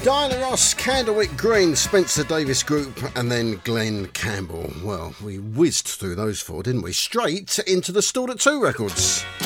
Diana Ross, Candlewick Green, Spencer Davis Group, and then Glenn Campbell. Well, we whizzed through those four, didn't we? Straight into the Stored at 2 records.